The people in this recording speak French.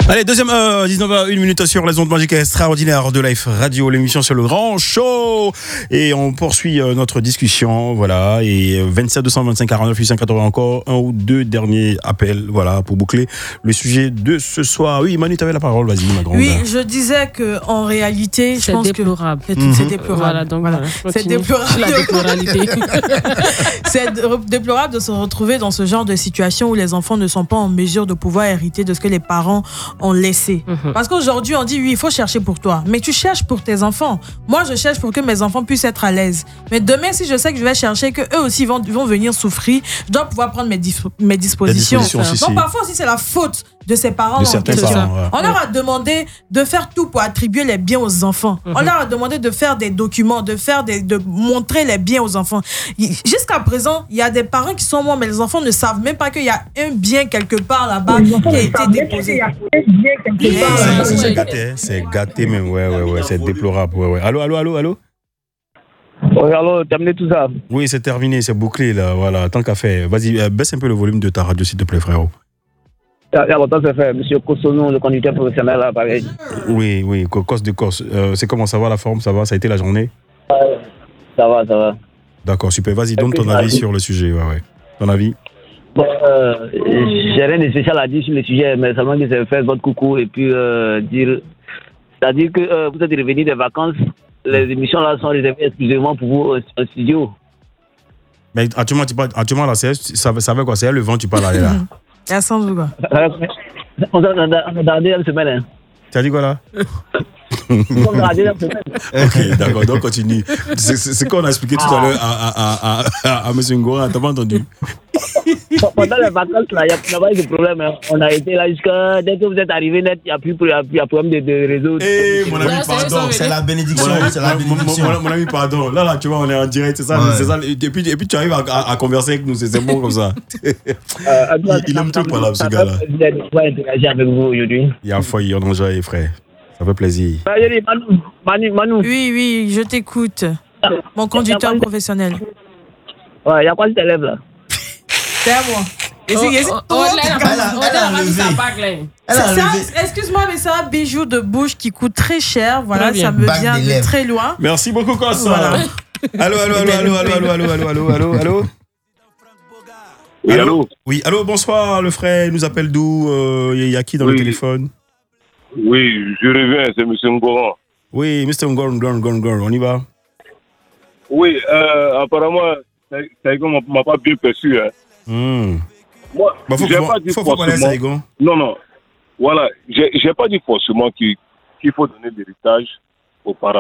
Allez, deuxième 19h, 1 minute sur les ondes magiques et extraordinaires de Life Radio, l'émission sur le grand show. Et on poursuit notre discussion, voilà. Et 27 225 49 880, encore un ou deux derniers appels, voilà, pour boucler le sujet de ce soir. Oui, Manu, tu avais la parole, vas-y, ma grande. Oui, je disais qu'en réalité, je pense déplorable. que c'est déplorable. Voilà, donc voilà. C'est déplorable. La déploralité. C'est déplorable de se retrouver dans ce genre de situation où les enfants ne sont pas en mesure de pouvoir hériter de ce que les parents ont laissé. Parce qu'aujourd'hui, on dit oui, il faut chercher pour toi. Mais tu cherches pour tes enfants. Moi, je cherche pour que mes enfants puissent être à l'aise. Mais demain, si je sais que je vais chercher, que eux aussi vont venir souffrir, je dois pouvoir prendre mes dispositions. Donc parfois aussi, c'est la faute de ses parents. De certains parents, ouais. On leur a demandé de faire tout pour attribuer les biens aux enfants. On leur a demandé de faire des documents, de montrer les biens aux enfants. Jusqu'à présent, il y a des parents qui sont morts, mais les enfants ne savent même pas qu'il y a un bien quelque part là-bas qui a été déposé. C'est gâté même, ouais, c'est déplorable, ouais. Allô? Oui, alors, terminé tout ça. Oui, c'est terminé, c'est bouclé, là, voilà, tant qu'à faire. Vas-y, baisse un peu le volume de ta radio, s'il te plaît, frérot. Il y a longtemps, c'est fait. Monsieur Kosono, le conducteur professionnel, là, pareil. Oui, Corse de Corse. C'est comment, ça va, la forme, ça va? Ça a été la journée? Ça va. D'accord, super. Vas-y, donne ton avis sur le sujet, ouais. Ton avis? Bon, j'ai rien de spécial à dire sur le sujet, mais seulement que c'est faire votre coucou et puis dire... C'est-à-dire que vous êtes revenus des vacances, les émissions là sont réservées exclusivement pour vous en studio. Mais actuellement là, ça veut quoi? C'est le vent, tu parles là. Il y a sans doute quoi. On a dans la deuxième semaine. Hein. Tu as dit quoi là? On a dans la deuxième semaine. Ok, d'accord, donc continue. C'est qu'on a expliqué tout à l'heure à M. Ngora, t'as pas entendu? Pendant les vacances, là, il n'y a pas eu de problème. Hein. On a été là jusqu'à... Dès que vous êtes arrivé net, il n'y a plus problème de réseau. Mon ami, pardon. C'est la bénédiction. Mon ami, pardon. Là, tu vois, on est en direct, c'est ça. Ouais. C'est ça. Et puis, tu arrives à converser avec nous, c'est bon comme ça. Il aime tout par là, ce gars-là. Je vais interagir avec vous aujourd'hui. Il y a foi, il y a un enjeu, frère. Ça fait plaisir. Manu. Oui, je t'écoute. Mon conducteur professionnel. Ouais, il y a quoi sur tes lèvres là? C'est à moi. Excuse-moi, mais c'est un bijou de bouche qui coûte très cher. Voilà, ça me vient de très loin. Merci beaucoup, Koss. Voilà. Allô. Oui, allô. Oui, allô, bonsoir, le frère. Il nous appelle d'où? Il y a qui dans le téléphone? Oui, je reviens, c'est M. Ngoran. Oui, Mr. Ngoran, on y va? Oui, apparemment, Saigon m'a pas bien perçu. Hein. Moi, j'ai pas dit forcément. Non. Voilà, j'ai pas dit forcément qu'il faut donner l'héritage aux parents.